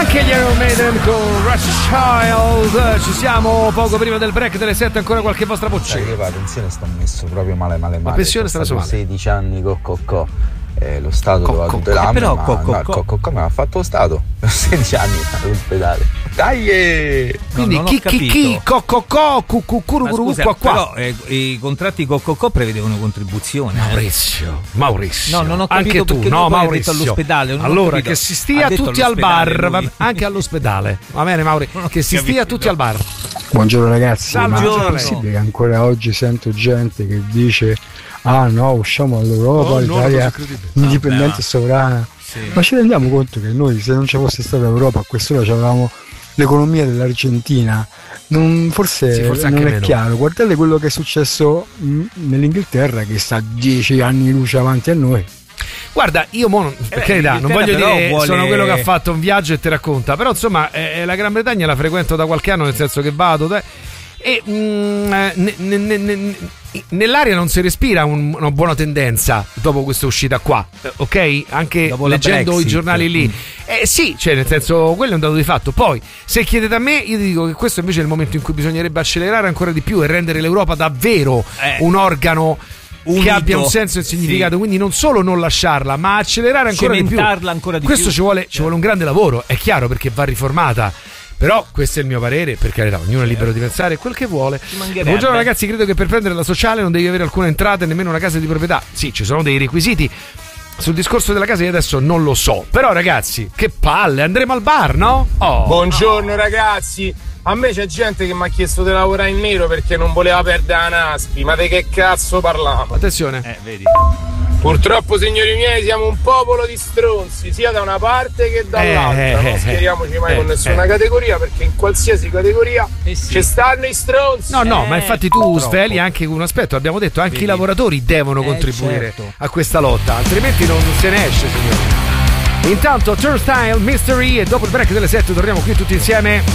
Anche gli Iron Maiden con Rothschild. Ci siamo poco prima del break delle 7. Ancora qualche vostra voce? La pensione sta messo proprio male. La pensione sta messo male. 16 anni con Coccò. Lo Stato doveva tutelarmi, però Coccò mi ha fatto lo Stato. 16 anni all'ospedale. Dai! Quindi chi Coccò però i contratti con Coccò prevedevano contribuzione. Maurizio. No, non ho anche capito tu, perché no, poi Maurizio. hai detto all'ospedale. Allora che si stia tutti al bar, anche all'ospedale. Va bene, Mauri, che si stia tutti al bar. Buongiorno ragazzi, Salve, ma è possibile che ancora oggi sento gente che dice ah no, usciamo dall'Europa, l'Italia indipendente e sovrana. Sì. Ma ci rendiamo conto che noi, se non ci fosse stata l'Europa, a quest'ora avevamo l'economia dell'Argentina? Forse non è chiaro. Guardate quello che è successo nell'Inghilterra, che sta 10 anni luce avanti a noi. Guarda, io per carità, non voglio dire sono quello che ha fatto un viaggio e ti racconta, però insomma la Gran Bretagna la frequento da qualche anno, nel senso che vado e nell'aria non si respira una buona tendenza dopo questa uscita qua, ok? Anche dopo leggendo Brexit, i giornali lì. Sì, cioè nel senso, quello è un dato di fatto. Poi, se chiedete a me, io ti dico che questo invece è il momento in cui bisognerebbe accelerare ancora di più e rendere l'Europa davvero un organo unido, che abbia un senso e un significato, sì. Quindi non solo non lasciarla, ma accelerare ancora di più. Ancora di questo più. Ci vuole un grande lavoro, è chiaro, perché va riformata. Però questo è il mio parere, per carità, ognuno è libero di pensare quel che vuole. Buongiorno ragazzi, credo che per prendere la sociale non devi avere alcuna entrata e nemmeno una casa di proprietà. Sì, ci sono dei requisiti. Sul discorso della casa io adesso non lo so. Però ragazzi, che palle, andremo al bar, no? Buongiorno ragazzi. A me c'è gente che mi ha chiesto di lavorare in nero perché non voleva perdere la Naspi. Ma di che cazzo parliamo? Attenzione. Vedi. Purtroppo, signori miei, siamo un popolo di stronzi, sia da una parte che dall'altra. Non schieriamoci mai con nessuna categoria, perché in qualsiasi categoria ci stanno i stronzi. No, ma infatti tu sveli anche un aspetto. Abbiamo detto anche i lavoratori devono contribuire a questa lotta, altrimenti non se ne esce, signori. Intanto Turnstile, Mystery, e dopo il break delle 7 torniamo qui tutti insieme.